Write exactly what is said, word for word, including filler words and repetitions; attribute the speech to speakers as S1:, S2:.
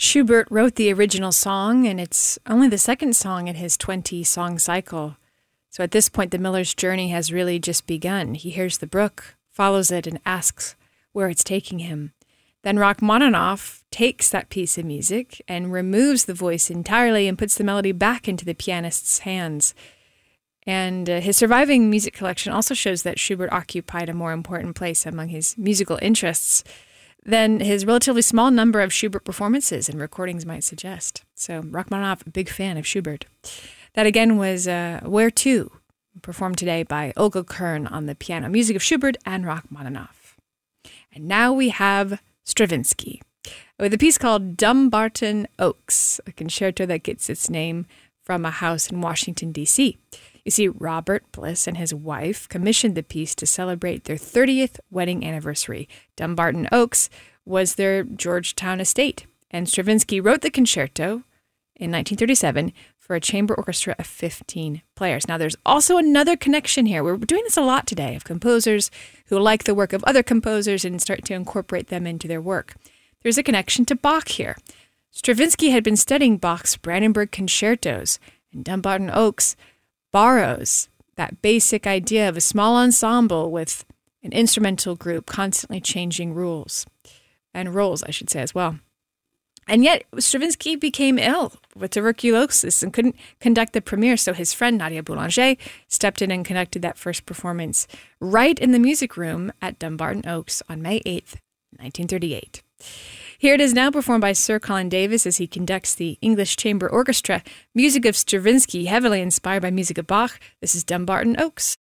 S1: Schubert wrote the original song, and it's only the second song in his twenty-song cycle. So at this point, the Miller's journey has really just begun. He hears the brook, follows it, and asks where it's taking him. Then Rachmaninoff takes that piece of music and removes the voice entirely and puts the melody back into the pianist's hands. And uh, his surviving music collection also shows that Schubert occupied a more important place among his musical interests than his relatively small number of Schubert performances and recordings might suggest. So Rachmaninoff, a big fan of Schubert. That again was uh, Where To, performed today by Olga Kern on the piano. Music of Schubert and Rachmaninoff. And now we have Stravinsky with a piece called Dumbarton Oaks, a concerto that gets its name from a house in Washington, D C You see, Robert Bliss and his wife commissioned the piece to celebrate their thirtieth wedding anniversary. Dumbarton Oaks was their Georgetown estate, and Stravinsky wrote the concerto in nineteen thirty-seven for a chamber orchestra of fifteen players. Now, there's also another connection here. We're doing this a lot today of composers who like the work of other composers and start to incorporate them into their work. There's a connection to Bach here. Stravinsky had been studying Bach's Brandenburg concertos, and Dumbarton Oaks borrows that basic idea of a small ensemble with an instrumental group constantly changing rules and roles, I should say, as well. And yet, Stravinsky became ill with tuberculosis and couldn't conduct the premiere, so his friend Nadia Boulanger stepped in and conducted that first performance right in the music room at Dumbarton Oaks on May eighth, nineteen thirty-eight. Here it is now performed by Sir Colin Davis as he conducts the English Chamber Orchestra. Music of Stravinsky, heavily inspired by music of Bach. This is Dumbarton Oaks.